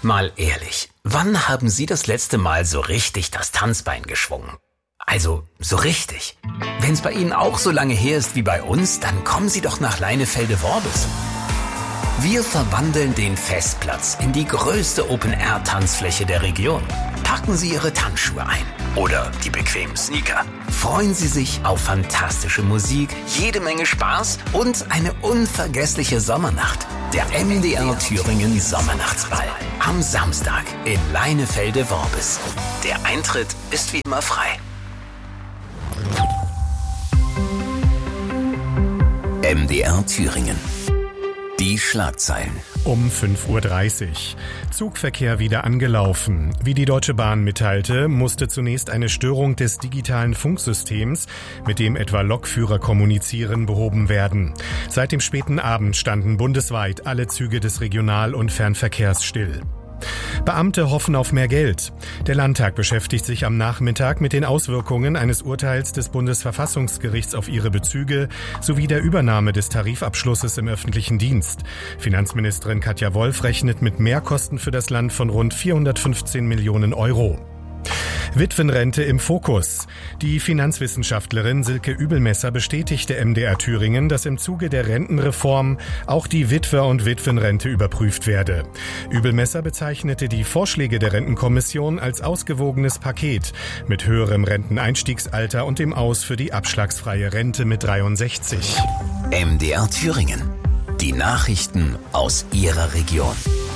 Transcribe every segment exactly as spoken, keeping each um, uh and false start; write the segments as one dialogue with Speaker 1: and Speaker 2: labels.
Speaker 1: Mal ehrlich, wann haben Sie das letzte Mal so richtig das Tanzbein geschwungen? Also, so richtig. Wenn's bei Ihnen auch so lange her ist wie bei uns, dann kommen Sie doch nach Leinefelde-Worbis. Wir verwandeln den Festplatz in die größte Open-Air-Tanzfläche der Region. Packen Sie Ihre Tanzschuhe ein oder die bequemen Sneaker. Freuen Sie sich auf fantastische Musik, jede Menge Spaß und eine unvergessliche Sommernacht. Der M D R Thüringen Sommernachtsball am Samstag in Leinefelde-Worbis. Der Eintritt ist wie immer frei. M D R Thüringen. Die Schlagzeilen.
Speaker 2: Um fünf Uhr dreißig. Zugverkehr wieder angelaufen. Wie die Deutsche Bahn mitteilte, musste zunächst eine Störung des digitalen Funksystems, mit dem etwa Lokführer kommunizieren, behoben werden. Seit dem späten Abend standen bundesweit alle Züge des Regional- und Fernverkehrs still. Beamte hoffen auf mehr Geld. Der Landtag beschäftigt sich am Nachmittag mit den Auswirkungen eines Urteils des Bundesverfassungsgerichts auf ihre Bezüge sowie der Übernahme des Tarifabschlusses im öffentlichen Dienst. Finanzministerin Katja Wolf rechnet mit Mehrkosten für das Land von rund vierhundertfünfzehn Millionen Euro. Witwenrente im Fokus. Die Finanzwissenschaftlerin Silke Übelmesser bestätigte M D R Thüringen, dass im Zuge der Rentenreform auch die Witwer- und Witwenrente überprüft werde. Übelmesser bezeichnete die Vorschläge der Rentenkommission als ausgewogenes Paket mit höherem Renteneinstiegsalter und dem Aus für die abschlagsfreie Rente mit dreiundsechzig.
Speaker 1: M D R Thüringen. Die Nachrichten aus Ihrer Region.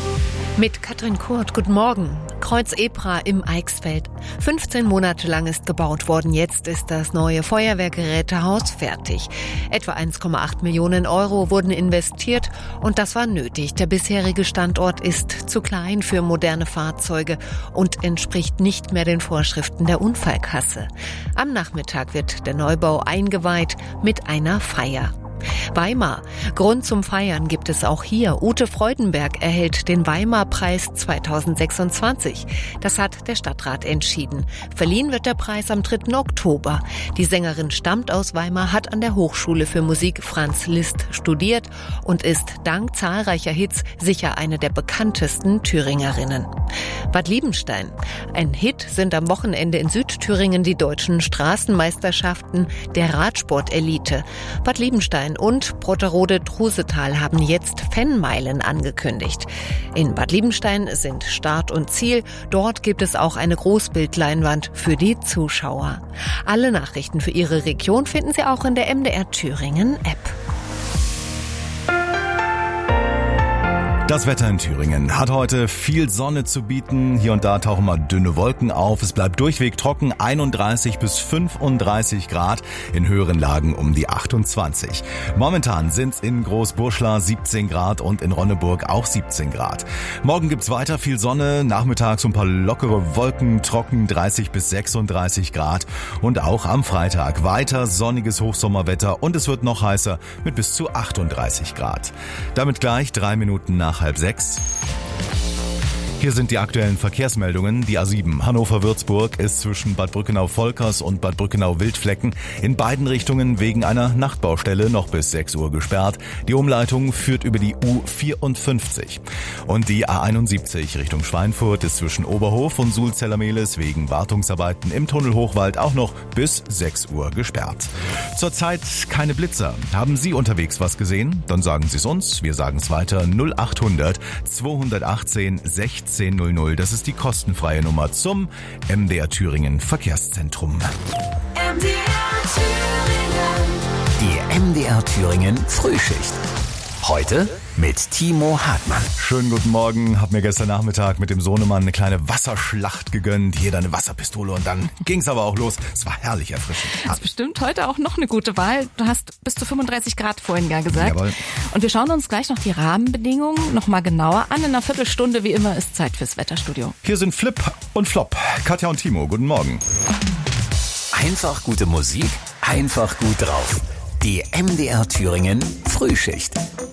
Speaker 3: Mit Katrin Kurt, guten Morgen. Kreuz Ebra im Eichsfeld. fünfzehn Monate lang ist gebaut worden. Jetzt ist das neue Feuerwehrgerätehaus fertig. Etwa eins Komma acht Millionen Euro wurden investiert und das war nötig. Der bisherige Standort ist zu klein für moderne Fahrzeuge und entspricht nicht mehr den Vorschriften der Unfallkasse. Am Nachmittag wird der Neubau eingeweiht mit einer Feier. Weimar. Grund zum Feiern gibt es auch hier. Ute Freudenberg erhält den Weimar-Preis zweitausendsechsundzwanzig. Das hat der Stadtrat entschieden. Verliehen wird der Preis am dritten Oktober. Die Sängerin stammt aus Weimar, hat an der Hochschule für Musik Franz Liszt studiert und ist dank zahlreicher Hits sicher eine der bekanntesten Thüringerinnen. Bad Liebenstein. Ein Hit sind am Wochenende in Südthüringen die deutschen Straßenmeisterschaften der Radsportelite. Bad Liebenstein und Brotterode-Trusetal haben jetzt Fanmeilen angekündigt. In Bad Liebenstein sind Start und Ziel. Dort gibt es auch eine Großbildleinwand für die Zuschauer. Alle Nachrichten für Ihre Region finden Sie auch in der M D R Thüringen App.
Speaker 4: Das Wetter in Thüringen hat heute viel Sonne zu bieten. Hier und da tauchen mal dünne Wolken auf. Es bleibt durchweg trocken, einunddreißig bis fünfunddreißig Grad, in höheren Lagen um die achtundzwanzig. Momentan sind's in Großburschla siebzehn Grad und in Ronneburg auch siebzehn Grad. Morgen gibt's weiter viel Sonne, nachmittags ein paar lockere Wolken, trocken dreißig bis sechsunddreißig Grad. Und auch am Freitag weiter sonniges Hochsommerwetter und es wird noch heißer mit bis zu achtunddreißig Grad. Damit gleich drei Minuten nach halb sechs. Hier sind die aktuellen Verkehrsmeldungen. Die A sieben Hannover-Würzburg ist zwischen Bad Brückenau-Volkers und Bad Brückenau-Wildflecken in beiden Richtungen wegen einer Nachtbaustelle noch bis sechs Uhr gesperrt. Die Umleitung führt über die U vierundfünfzig. Und die A einundsiebzig Richtung Schweinfurt ist zwischen Oberhof und Sulzellermehles wegen Wartungsarbeiten im Tunnel Hochwald auch noch bis sechs Uhr gesperrt. Zurzeit keine Blitzer. Haben Sie unterwegs was gesehen? Dann sagen Sie es uns. Wir sagen es weiter. null achthundert zweihundertachtzehn sechzehn null null. Das ist die kostenfreie Nummer zum M D R Thüringen Verkehrszentrum.
Speaker 5: M D R Thüringen.
Speaker 1: Die M D R Thüringen Frühschicht. Heute mit Timo Hartmann.
Speaker 4: Schönen guten Morgen. Hab mir gestern Nachmittag mit dem Sohnemann eine kleine Wasserschlacht gegönnt. Jeder eine Wasserpistole und dann ging's aber auch los. Es war herrlich erfrischend.
Speaker 6: Das ist bestimmt heute auch noch eine gute Wahl. Du hast bis zu fünfunddreißig Grad vorhin ja gesagt.
Speaker 4: Jawohl.
Speaker 6: Und wir schauen uns gleich noch die Rahmenbedingungen noch mal genauer an. In einer Viertelstunde, wie immer, ist Zeit fürs Wetterstudio.
Speaker 4: Hier sind Flip und Flop. Katja und Timo, guten Morgen.
Speaker 1: Einfach gute Musik, einfach gut drauf. Die M D R Thüringen Frühschicht.